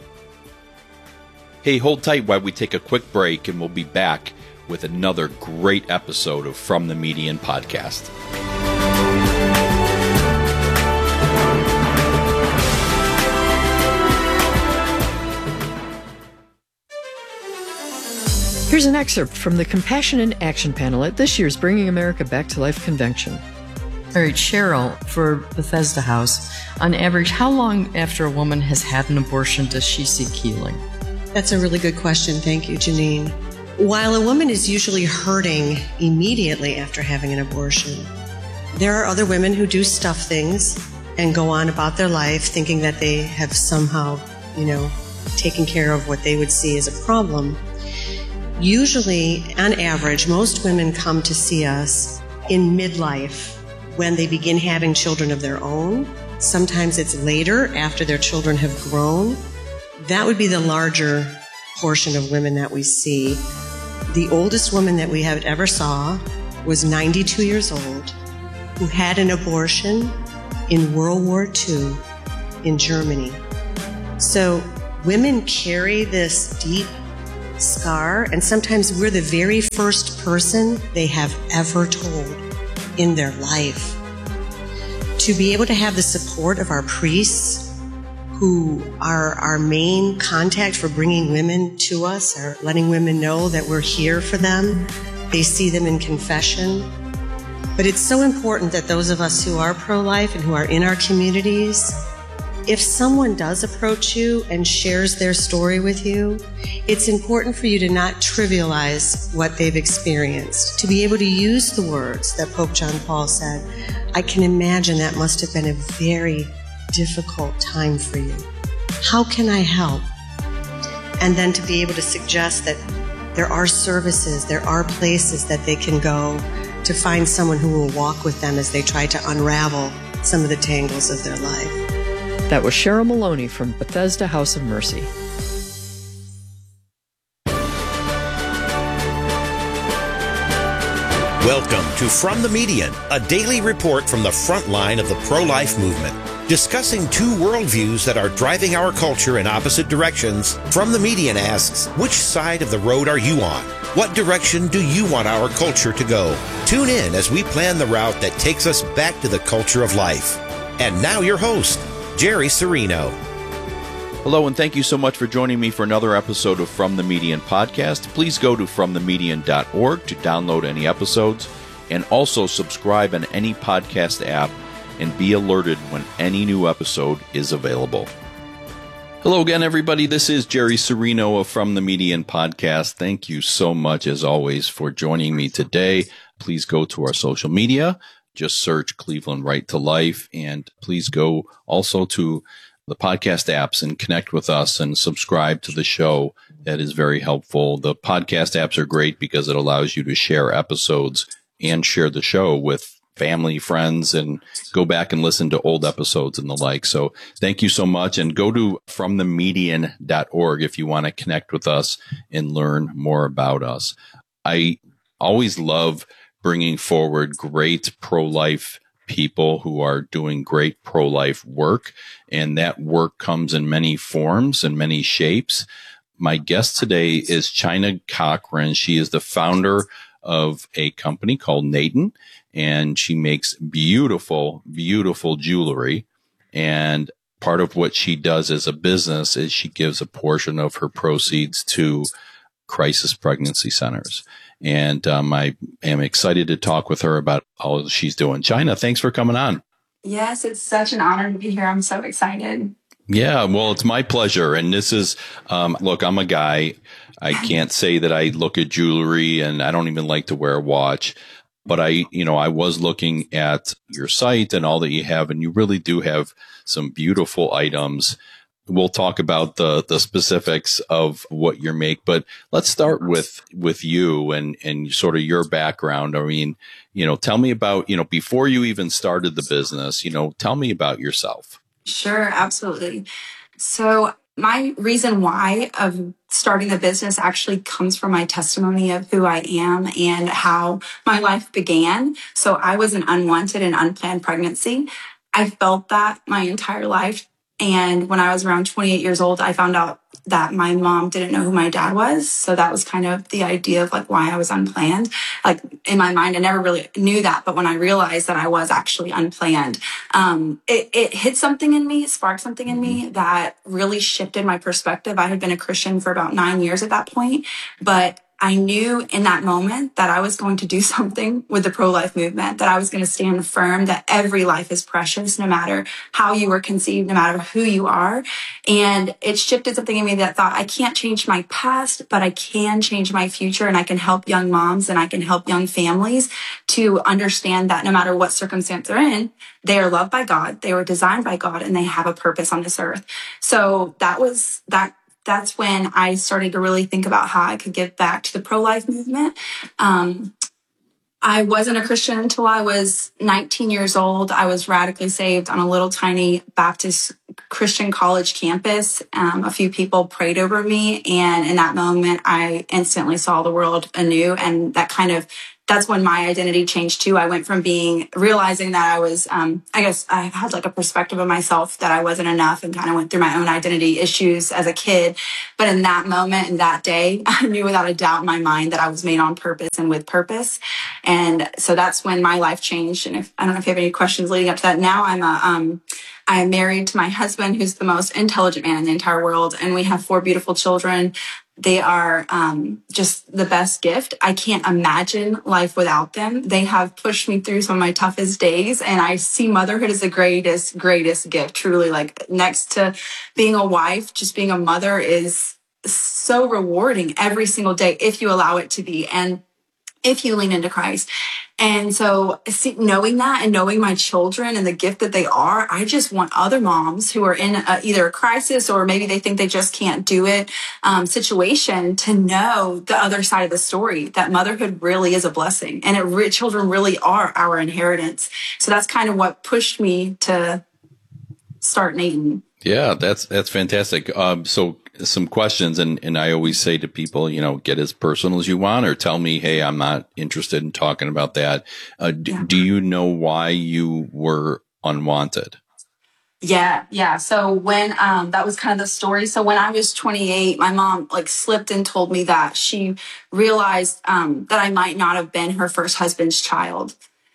S1: Hey, hold tight while we take a quick break, and we'll be back with another great episode of From the Median Podcast.
S6: Here's an excerpt from the Compassion in Action panel at this year's Bringing America Back to Life convention.
S7: All right, Cheryl, for Bethesda House, on average, how long after a woman has had an abortion does she seek healing?
S8: That's a really good question. Thank you, Janine. While a woman is usually hurting immediately after having an abortion, there are other women who do stuff things and go on about their life thinking that they have somehow, you know, taken care of what they would see as a problem. Usually, on average, most women come to see us in midlife when they begin having children of their own. Sometimes it's later after their children have grown. That would be the larger portion of women that we see. The oldest woman that we have ever saw was ninety-two years old, who had an abortion in World War Two in Germany. So women carry this deep scar, and sometimes we're the very first person they have ever told in their life. To be able to have the support of our priests, who are our main contact for bringing women to us, or letting women know that we're here for them. They see them in confession. But it's so important that those of us who are pro-life and who are in our communities, if someone does approach you and shares their story with you, it's important for you to not trivialize what they've experienced, to be able to use the words that Pope John Paul said. I can imagine that must have been a very difficult time for you. How can I help? And then to be able to suggest that there are services, there are places that they can go to find someone who will walk with them as they try to unravel some of the tangles of their life.
S6: That was Cheryl Maloney from Bethesda House of Mercy.
S24: Welcome to From the Median, a daily report from the front line of the pro-life movement. Discussing two worldviews that are driving our culture in opposite directions, From the Median asks, which side of the road are you on? What direction do you want our culture to go? Tune in as we plan the route that takes us back to the culture of life. And now your host, Jerry Serino.
S1: Hello, and thank you so much for joining me for another episode of From the Median podcast. Please go to from the median dot org to download any episodes, and also subscribe on any podcast app and be alerted when any new episode is available. Hello again, everybody. This is Jerry Serino of From the Median podcast. Thank you so much, as always, for joining me today. Please go to our social media. Just search Cleveland Right to Life, and please go also to the podcast apps and connect with us and subscribe to the show. That is very helpful. The podcast apps are great because it allows you to share episodes and share the show with family, friends, and go back and listen to old episodes and the like. So thank you so much. And go to from the median dot org if you want to connect with us and learn more about us. I always love bringing forward great pro-life people who are doing great pro-life work, and that work comes in many forms and many shapes. My guest today is Chynna Cochran. She is the founder of a company called Naten, and she makes beautiful, beautiful jewelry. And part of what she does as a business is she gives a portion of her proceeds to crisis pregnancy centers. And um, I am excited to talk with her about all she's doing. Chynna, thanks for coming on.
S9: Yes, it's such an honor to be here. I'm so excited.
S1: Yeah, well, it's my pleasure. And this is, um, look, I'm a guy. I can't say that I look at jewelry, and I don't even like to wear a watch. But I, you know, I was looking at your site and all that you have, and you really do have some beautiful items. We'll talk about the, the specifics of what you make, but let's start with, with you and, and sort of your background. I mean, you know, tell me about, you know, before you even started the business, you know, tell me about yourself.
S9: Sure, absolutely. So my reason why of starting the business actually comes from my testimony of who I am and how my life began. So I was an unwanted and unplanned pregnancy. I felt that my entire life. And when I was around twenty-eight years old, I found out that my mom didn't know who my dad was. So that was kind of the idea of like why I was unplanned. Like in my mind, I never really knew that. But when I realized that I was actually unplanned, um, it, it hit something in me, sparked something in me that really shifted my perspective. I had been a Christian for about nine years at that point, but I knew in that moment that I was going to do something with the pro-life movement, that I was going to stand firm, that every life is precious, no matter how you were conceived, no matter who you are. And it shifted something in me that thought, I can't change my past, but I can change my future, and I can help young moms and I can help young families to understand that no matter what circumstance they're in, they are loved by God, they were designed by God, and they have a purpose on this earth. So that was that. that's when I started to really think about how I could give back to the pro-life movement. Um, I wasn't a Christian until I was nineteen years old. I was radically saved on a little tiny Baptist Christian college campus. Um, a few people prayed over me, and in that moment, I instantly saw the world anew, and that kind of that's when my identity changed too. I went from being, realizing that I was, um, I guess I had like a perspective of myself that I wasn't enough, and kind of went through my own identity issues as a kid. But in that moment, in that day, I knew without a doubt in my mind that I was made on purpose and with purpose. And so that's when my life changed. And if, I don't know if you have any questions leading up to that. Now I'm a, um, I am married to my husband, who's the most intelligent man in the entire world. And we have four beautiful children. They are um, just the best gift. I can't imagine life without them. They have pushed me through some of my toughest days, and I see motherhood as the greatest, greatest gift. Truly, like next to being a wife, just being a mother is so rewarding every single day if you allow it to be, and if you lean into Christ. And so see, knowing that and knowing my children and the gift that they are, I just want other moms who are in a, either a crisis or maybe they think they just can't do it um, situation to know the other side of the story, that motherhood really is a blessing, and it re- children really are our inheritance. So that's kind of what pushed me to start Naten.
S1: Yeah, that's that's fantastic. Um, so some questions, and, and I always say to people, you know, get as personal as you want, or tell me, hey, I'm not interested in talking about that. Uh, d- yeah. Do you know why you were unwanted?
S9: Yeah, yeah. So when um, that was kind of the story. So when I was twenty-eight, my mom like slipped and told me that she realized um, that I might not have been her first husband's child.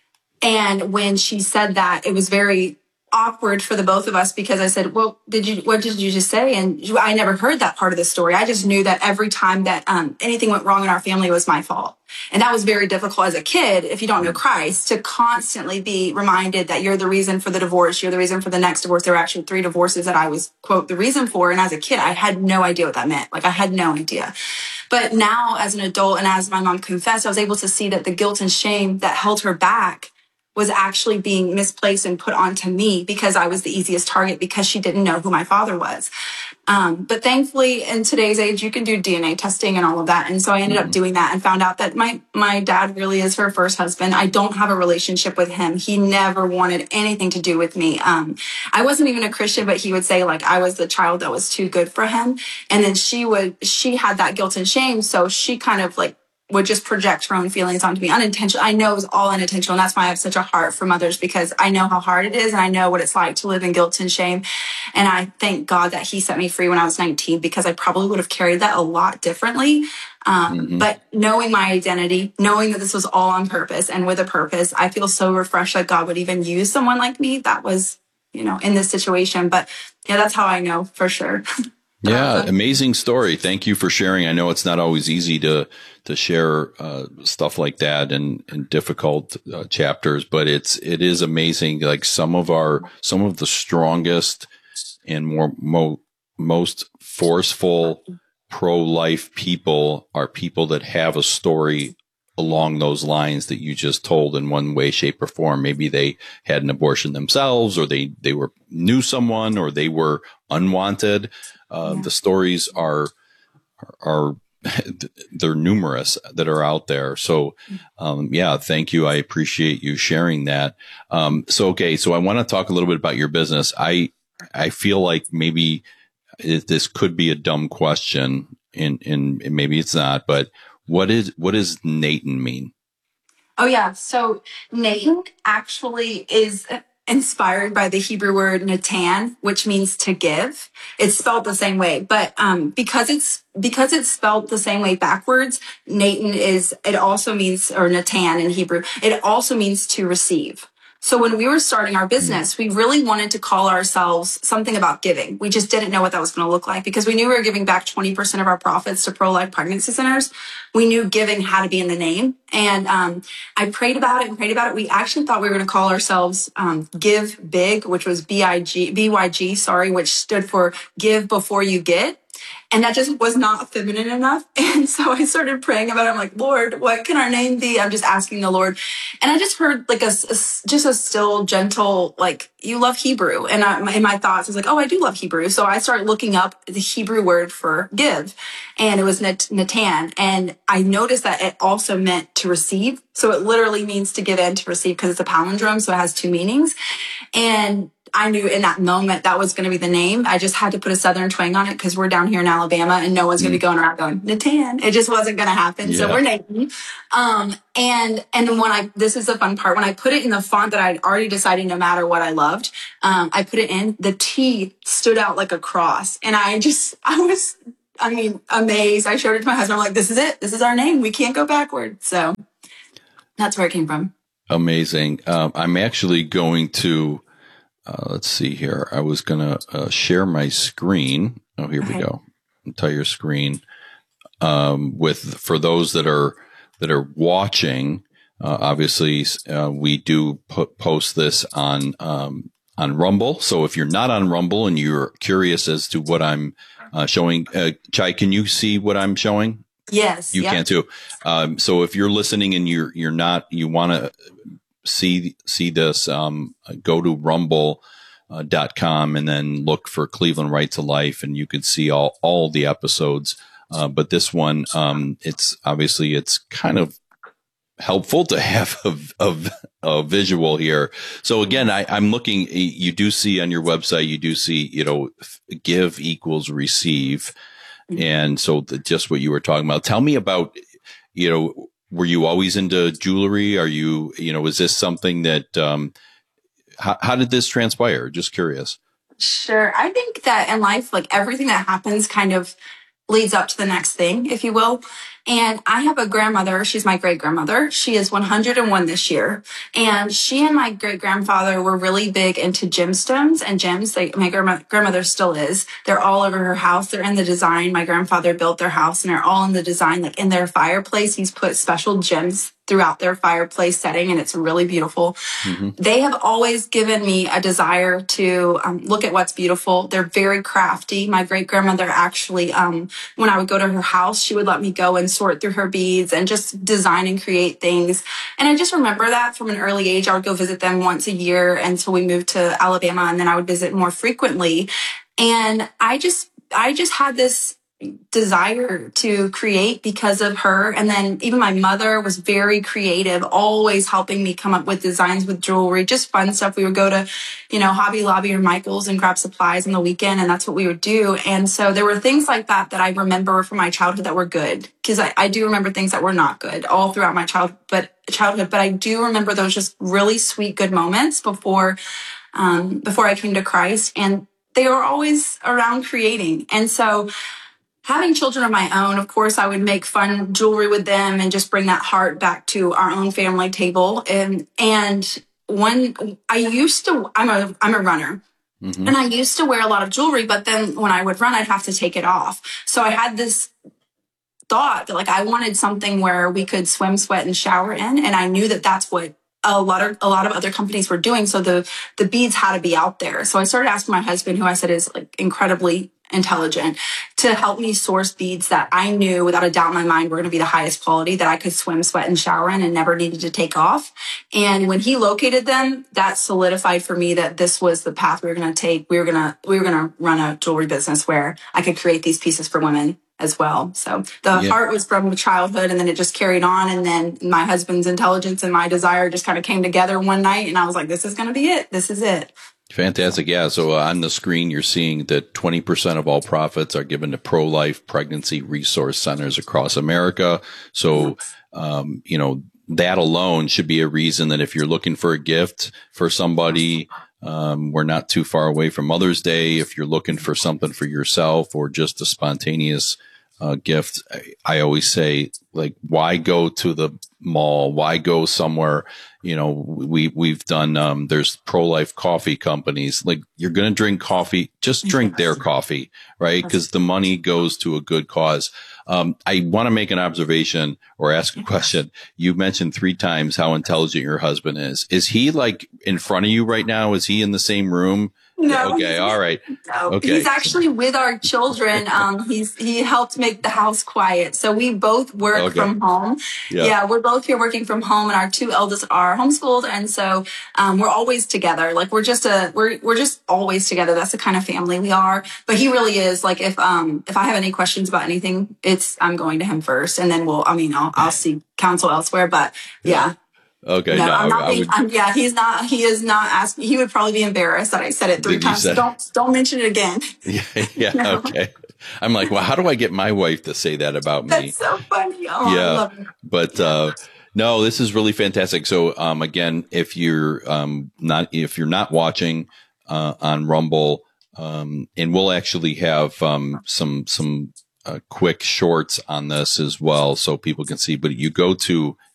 S9: And when she said that, it was very awkward for the both of us, because I said, well, did you, what did you just say? And I never heard that part of the story. I just knew that every time that um, anything went wrong in our family, it was my fault. And that was very difficult as a kid, if you don't know Christ, to constantly be reminded that you're the reason for the divorce. You're the reason for the next divorce. There were actually three divorces that I was, quote, the reason for. And as a kid, I had no idea what that meant. Like I had no idea. But now as an adult, and as my mom confessed, I was able to see that the guilt and shame that held her back was actually being misplaced and put onto me, because I was the easiest target, because she didn't know who my father was. Um, but thankfully, in today's age, you can do D N A testing and all of that. And so I ended up doing that and found out that my, my dad really is her first husband. I don't have a relationship with him. He never wanted anything to do with me. Um, I wasn't even a Christian, but he would say like I was the child that was too good for him. And then she would, she had that guilt and shame. So she kind of like would just project her own feelings onto me unintentionally. I know it was all unintentional. And that's why I have such a heart for mothers, because I know how hard it is. And I know what it's like to live in guilt and shame. And I thank God that he set me free when I was nineteen, because I probably would have carried that a lot differently. Um, mm-hmm. But knowing my identity, knowing that this was all on purpose and with a purpose, I feel so refreshed that God would even use someone like me that was, you know, in this situation. But yeah, that's how I know for sure.
S1: Yeah, amazing story. Thank you for sharing. I know it's not always easy to to share uh, stuff like that in, in difficult uh, chapters, but it's it is amazing. Like some of our some of the strongest and more mo, most forceful pro-life people are people that have a story along those lines that you just told in one way, shape, or form. Maybe they had an abortion themselves, or they they were knew someone, or they were unwanted. Uh, yeah. The stories are, are, they're numerous that are out there. So, um, yeah, thank you. I appreciate you sharing that. Um, so, okay. So I want to talk a little bit about your business. I, I feel like maybe it, this could be a dumb question, and, and maybe it's not, but what is, what does Naten mean?
S9: Oh yeah. So Naten actually is inspired by the Hebrew word Natan, which means to give. It's spelled the same way, but um, because it's because it's spelled the same way backwards, Naten is it also means, or Natan in Hebrew, it also means to receive. So when we were starting our business, we really wanted to call ourselves something about giving. We just didn't know what that was going to look like, because we knew we were giving back twenty percent of our profits to pro-life pregnancy centers. We knew giving had to be in the name. And um, I prayed about it and prayed about it. We actually thought we were going to call ourselves um, Give Big, which was B I G, B Y G, sorry, which stood for Give Before You Get. And that just was not feminine enough. And so I started praying about it. I'm like, Lord, what can our name be? I'm just asking the Lord. And I just heard like a, a just a still, gentle, like, you love Hebrew. And I, in my thoughts, I was like, oh, I do love Hebrew. So I started looking up the Hebrew word for give. And it was nat- natan. And I noticed that it also meant to receive. So it literally means to give and to receive because it's a palindrome. So it has two meanings. And I knew in that moment that was going to be the name. I just had to put a Southern twang on it because we're down here in Alabama and no one's going to be going around going, Natan. It just wasn't going to happen. Yeah. So we're naming. Um, and, and when I, this is the fun part, when I put it in the font that I'd already decided no matter what I loved, um, I put it in, the T stood out like a cross. And I just, I was, I mean, amazed. I showed it to my husband. I'm like, this is it. This is our name. We can't go backward. So that's where it came from.
S1: Amazing. Um, I'm actually going to, Uh, let's see here. I was going to uh, share my screen. Oh, here okay. we go. Entire screen. Um, with, for those that are, that are watching, uh, obviously, uh, we do put, post this on, um, on Rumble. So if you're not on Rumble and you're curious as to what I'm, uh, showing, uh, Chai, can you see what I'm showing?
S9: Yes.
S1: You
S9: yep.
S1: can too. Um, so if you're listening and you're, you're not, you want to, see see this, um, go to rumble dot com and then look for Cleveland Right to Life, and you can see all all the episodes. Uh, but this one, um, it's obviously it's kind of helpful to have a, a, a visual here. So again, I, I'm looking. You do see on your website, you do see, you know, give equals receive, and so the, just what you were talking about. Tell me about, you know. Were you always into jewelry? Are you, you know, is this something that, um, how, how did this transpire? Just curious.
S9: Sure. I think that in life, like everything that happens kind of leads up to the next thing, if you will. And I have a grandmother. She's my great grandmother. She is one hundred and one this year. And she and my great grandfather were really big into gemstones and gems. Like my grandma, grandmother still is. They're all over her house. They're in the design. My grandfather built their house and they're all in the design. Like in their fireplace, he's put special gems throughout their fireplace setting, and it's really beautiful. Mm-hmm. They have always given me a desire to um, look at what's beautiful. They're very crafty. My great grandmother actually, um, when I would go to her house, she would let me go and sort through her beads and just design and create things. And I just remember that from an early age. I would go visit them once a year until we moved to Alabama, and then I would visit more frequently. And I just, I just had this desire to create because of her. And then even my mother was very creative, always helping me come up with designs with jewelry, just fun stuff. We would go to, you know, Hobby Lobby or Michael's and grab supplies on the weekend, and that's what we would do. And so there were things like that that I remember from my childhood that were good, because I, I do remember things that were not good all throughout my child, but childhood. But I do remember those just really sweet, good moments before, um, before I came to Christ, and they were always around creating. And so having children of my own, of course, I would make fun jewelry with them and just bring that heart back to our own family table. And and when I used to, I'm a I'm a runner, mm-hmm. and I used to wear a lot of jewelry. But then when I would run, I'd have to take it off. So I had this thought that like I wanted something where we could swim, sweat, and shower in, and I knew that that's what a lot of a lot of other companies were doing. So the the beads had to be out there. So I started asking my husband, who I said is like incredibly intelligent, to help me source beads that I knew without a doubt in my mind were going to be the highest quality, that I could swim, sweat, and shower in and never needed to take off. And when he located them, that solidified for me that this was the path we were going to take. We were going to we were going to run a jewelry business where I could create these pieces for women as well. So the yeah. heart was from childhood, and then it just carried on. And then my husband's intelligence and my desire just kind of came together one night, and I was like, this is going to be it. This is it.
S1: Fantastic. Yeah. So uh, on the screen, you're seeing that twenty percent of all profits are given to pro-life pregnancy resource centers across America. So, um, you know, that alone should be a reason that if you're looking for a gift for somebody, um, we're not too far away from Mother's Day. If you're looking for something for yourself or just a spontaneous uh, gift, I, I always say, like, why go to the mall? Why go somewhere? You know, we, we've done, um, there's pro-life coffee companies. Like, you're going to drink coffee, just drink their coffee, right? Because the money goes to a good cause. Um, I want to make an observation or ask a question. You mentioned three times how intelligent your husband is. Is he like in front of you right now? Is he in the same room
S9: No.
S1: Okay. All right.
S9: No.
S1: Okay.
S9: He's actually with our children. Um, he's he helped make the house quiet. So we both work
S1: Okay.
S9: from home.
S1: Yeah.
S9: Yeah, we're both here working from home, and our two eldest are homeschooled, and so um, we're always together. Like we're just a we're we're just always together. That's the kind of family we are. But he really is. Like if um if I have any questions about anything, it's I'm going to him first, and then we'll I mean I'll I'll seek counsel elsewhere. But yeah.
S1: Okay.
S9: No,
S1: no,
S9: I'm not
S1: I
S9: being,
S1: would,
S9: I'm, yeah, he's not, he is not asking, he would probably be embarrassed that I said it three
S1: Did you
S9: times.
S1: say-
S9: Don't, don't mention it again.
S1: yeah. Yeah.
S9: No.
S1: Okay. I'm like, well, how do I get my wife to say that about me?
S9: That's so funny. Oh, I
S1: yeah.
S9: love it.
S1: But, uh, no, this is really fantastic. So, um, again, if you're, um, not, if you're not watching, uh, on Rumble, um, and we'll actually have, um, some, some, uh, quick shorts on this as well, so people can see, but you go to